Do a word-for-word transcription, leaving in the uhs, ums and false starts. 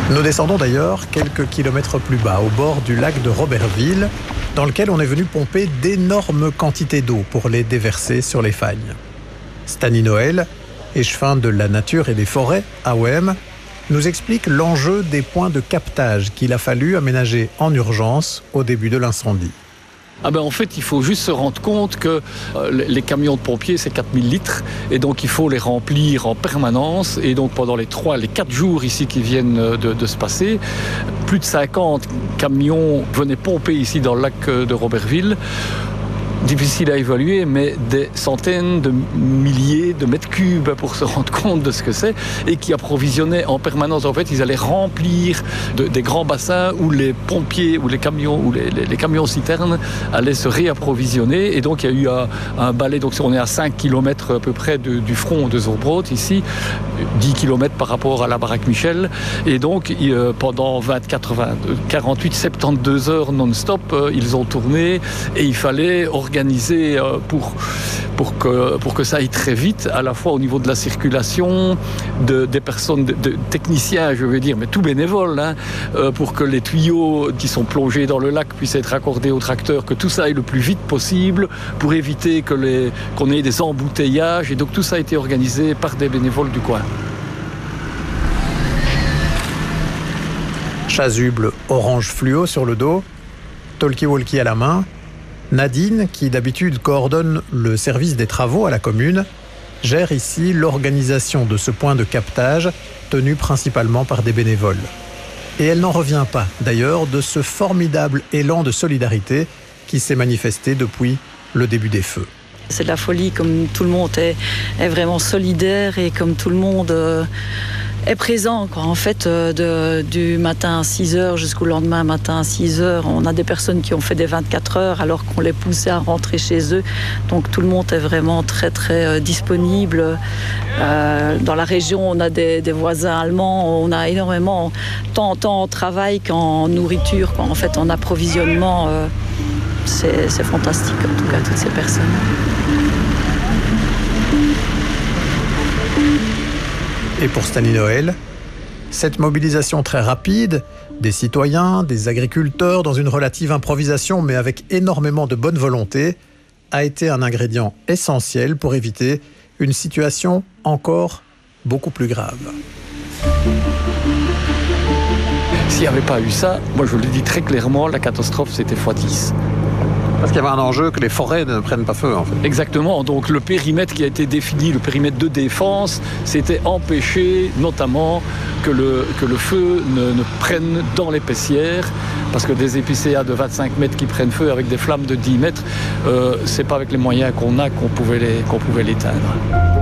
Nous descendons d'ailleurs quelques kilomètres plus bas, au bord du lac de Robertville, dans lequel on est venu pomper d'énormes quantités d'eau pour les déverser sur les fagnes. Stany Noël, échevin de la nature et des forêts à Wem, nous explique l'enjeu des points de captage qu'il a fallu aménager en urgence au début de l'incendie. Ah ben en fait, il faut juste se rendre compte que euh, les camions de pompiers, c'est quatre mille litres, et donc il faut les remplir en permanence. Et donc pendant les trois, les quatre jours ici qui viennent de, de se passer, plus de cinquante camions venaient pomper ici dans le lac de Robertville. Difficile à évaluer, mais des centaines de milliers de mètres cubes pour se rendre compte de ce que c'est, et qui approvisionnaient en permanence. En fait, ils allaient remplir de, des grands bassins où les pompiers, ou les camions, ou les, les, les camions citernes allaient se réapprovisionner. Et donc, il y a eu un, un balai. Donc, on est à cinq kilomètres à peu près de, du front de Zurbrugg, ici, dix kilomètres par rapport à la baraque Michel. Et donc, il, pendant vingt-quatre, vingt, quarante-huit, soixante-douze heures non-stop, ils ont tourné, et il fallait organiser pour, pour, que, pour que ça aille très vite, à la fois au niveau de la circulation, de, des personnes, de, de techniciens, je veux dire, mais tout bénévoles, hein, pour que les tuyaux qui sont plongés dans le lac puissent être accordés aux tracteurs, que tout ça aille le plus vite possible, pour éviter que les, qu'on ait des embouteillages. Et donc tout ça a été organisé par des bénévoles du coin. Chasuble orange fluo sur le dos, talkie-walkie à la main, Nadine, qui d'habitude coordonne le service des travaux à la commune, gère ici l'organisation de ce point de captage tenu principalement par des bénévoles. Et elle n'en revient pas, d'ailleurs, de ce formidable élan de solidarité qui s'est manifesté depuis le début des feux. C'est de la folie, comme tout le monde est, est vraiment solidaire et comme tout le monde euh, est présent, quoi. En fait, euh, de, du matin à six heures jusqu'au lendemain matin à six heures, on a des personnes qui ont fait des vingt-quatre heures alors qu'on les poussait à rentrer chez eux. Donc tout le monde est vraiment très très euh, disponible. Euh, dans la région, on a des, des voisins allemands, on a énormément, tant, tant en travail qu'en nourriture, quoi. En fait, en approvisionnement. Euh, C'est, c'est fantastique, en tout cas, toutes ces personnes. Et pour Stany Noël, cette mobilisation très rapide des citoyens, des agriculteurs, dans une relative improvisation, mais avec énormément de bonne volonté, a été un ingrédient essentiel pour éviter une situation encore beaucoup plus grave. S'il n'y avait pas eu ça, moi je le dis très clairement, la catastrophe c'était fois dix. Parce qu'il y avait un enjeu que les forêts ne prennent pas feu, en fait. Exactement. Donc le périmètre qui a été défini, le périmètre de défense, c'était empêcher notamment que le, que le feu ne, ne prenne dans l'épaissière, parce que des épicéas de vingt-cinq mètres qui prennent feu avec des flammes de dix mètres, euh, c'est pas avec les moyens qu'on a qu'on pouvait les, qu'on pouvait l'éteindre.